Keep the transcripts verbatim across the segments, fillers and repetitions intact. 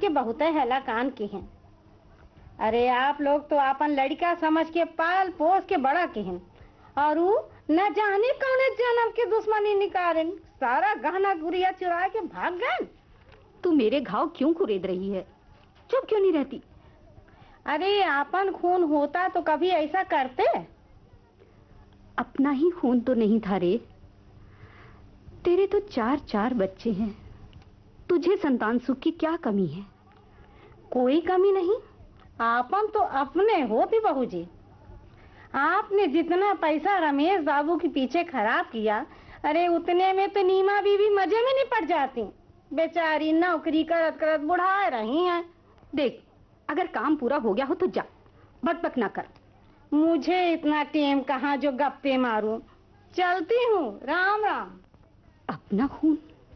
के बहुत हैला कान की हैं। अरे आप लोग तो अपन लड़का समझ के पाल पोस के बड़ा के हैं, और वो न जाने कौन जन्म के दुश्मनी निकाले, सारा गहना गुड़िया चुरा के भाग गए। तू मेरे घाव क्यों कुरेद रही है? चुप क्यों नहीं रहती? अरे अपन खून होता तो कभी ऐसा करते? अपना ही खून तो नहीं था रे। तेरे तो चार चार बच्चे हैं, तुझे संतान सुख की क्या कमी है? कोई कमी नहीं। आपन तो अपने होती बहू जी। आपने जितना पैसा रमेश बाबू के पीछे खराब किया, अरे उतने में तो नीमा बीवी मजे में नहीं पड़ जाती। बेचारी नौकरी करत करत बुढ़ा रही हैं। देख, अगर काम पूरा हो गया हो तो जा, बकबक ना कर। मुझे इतना टेम कहाँ जो गप्पे मारूं। चलती हूँ, राम राम। अपना खून?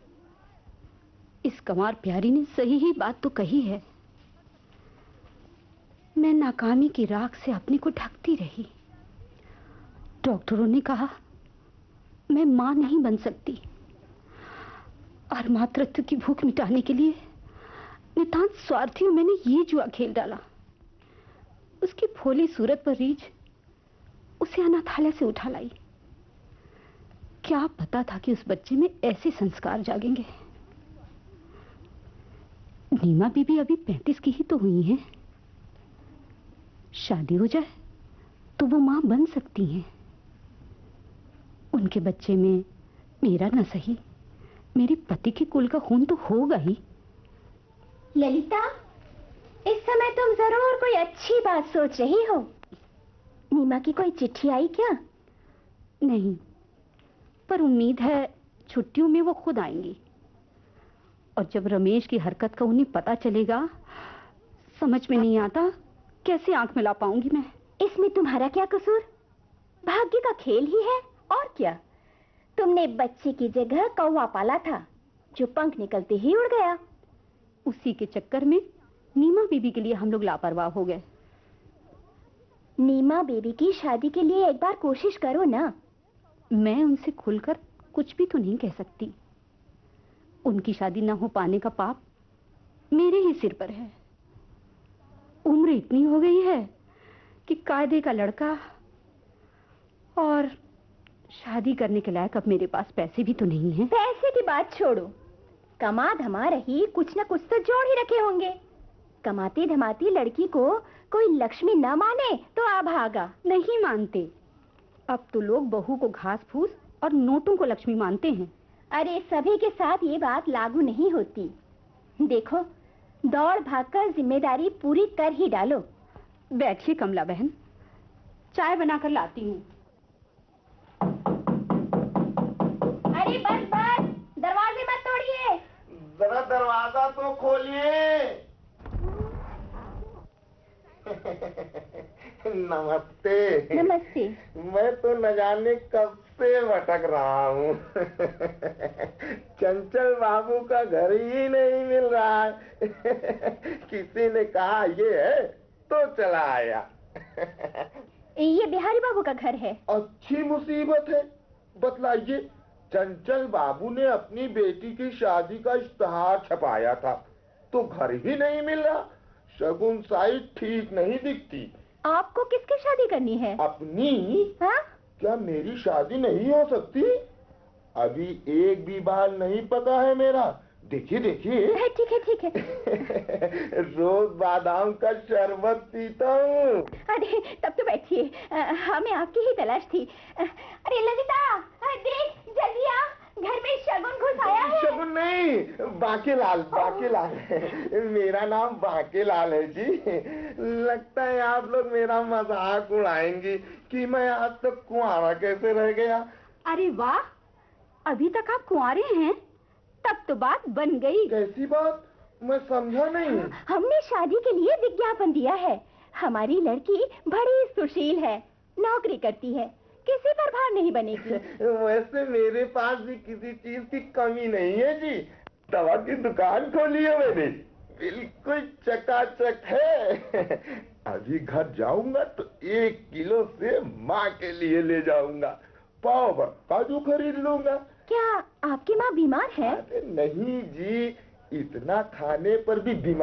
इस कंवार प्यारी ने सही ही बात तो कही है। मैं नाकामी की राख से अपने को ढकती रही। डॉक्टरों ने कहा मैं मां नहीं बन सकती, और मातृत्व की भूख मिटाने के लिए नितांत स्वार्थी मैंने ये जुआ खेल डाला। उसकी भोली सूरत पर रीझ उसे अनाथालय से उठा लाई। क्या पता था कि उस बच्चे में ऐसे संस्कार जागेंगे। नीमा बीबी अभी पैंतीस की ही तो हुई हैं। शादी हो जाए तो वो मां बन सकती हैं। उनके बच्चे में मेरा न सही, मेरे पति के कुल का खून तो होगा ही। ललिता, इस समय तुम जरूर कोई अच्छी बात सोच रही हो। नीमा की कोई चिट्ठी आई क्या? नहीं, पर उम्मीद है छुट्टियों में वो खुद आएंगी। और जब रमेश की हरकत का उन्हें पता चलेगा, समझ में नहीं आता कैसे आंख मिला पाऊंगी मैं। इसमें तुम्हारा क्या कसूर? भाग्य का खेल ही है, और क्या। तुमने बच्चे की जगह कौवा पाला था, जो पंख निकलते ही उड़ गया। उसी के चक्कर में नीमा बीबी के लिए हम लोग लापरवाह हो गए। नीमा बेबी की शादी के लिए एक बार कोशिश करो ना। मैं उनसे खुलकर कुछ भी तो नहीं कह सकती। उनकी शादी ना हो पाने का पाप मेरे ही सिर पर है। उम्र इतनी हो गई है कि कायदे का लड़का, और शादी करने के लायक अब मेरे पास पैसे भी तो नहीं है। पैसे की बात छोड़ो, कमा धमा रही कुछ न कुछ तो जोड़ ही रखे होंगे। कमाती धमाती लड़की को कोई लक्ष्मी न माने तो आभागा। नहीं मानते। अब तो लोग बहू को घास फूस और नोटों को लक्ष्मी मानते हैं। अरे सभी के साथ ये बात लागू नहीं होती। देखो, दौड़ भागकर जिम्मेदारी पूरी कर ही डालो। बैठिए कमला बहन, चाय बनाकर लाती हूँ। अरे बस बस, दरवाजे मत तोड़िए। जरा दरवाजा तो खोलिए। नमस्ते। नमस्ते। मैं तो न जाने कब से भटक रहा हूँ। चंचल बाबू का घर ही नहीं मिल रहा है। किसी ने कहा ये है तो चला आया। ये बिहारी बाबू का घर है। अच्छी मुसीबत है। बतलाइए। चंचल बाबू ने अपनी बेटी की शादी का इश्तहार छपाया था, तो घर ही नहीं मिल रहा। शगुन साइड ठीक नहीं दिखती। आपको किसकी शादी करनी है? अपनी। हाँ? क्या मेरी शादी नहीं हो सकती? अभी एक भी बाल नहीं पका है मेरा। देखिए देखिए। ठीक है ठीक है। रोज बादाम का शरबत पीता हूँ। अरे तब तो बैठिए, हमें आपकी ही तलाश थी। अरे ललिता, देख जल्दी आ, घर में शगुन घुस आया है। शगुन नहीं, बांकेलाल। बांकेलाल मेरा नाम बांकेलाल है जी। लगता है आप लोग मेरा मजाक उड़ाएंगी कि मैं आज तक कुंवारा कैसे रह गया। अरे वाह, अभी तक आप कुंवारे हैं? तब तो बात बन गई। कैसी बात? मैं समझा नहीं। हमने शादी के लिए विज्ञापन दिया है। हमारी लड़की बड़ी सुशील है, नौकरी करती है, किसी पर भार नहीं बनेगी। वैसे मेरे पास भी किसी चीज की कमी नहीं है जी। दवा की दुकान खोली है मैंने, बिल्कुल चकाचक है। अभी घर जाऊंगा तो एक किलो से माँ के लिए ले जाऊंगा। पाव भर काजू खरीद लूंगा। क्या आपकी माँ बीमार है? अरे नहीं जी, इतना खाने पर भी बीमार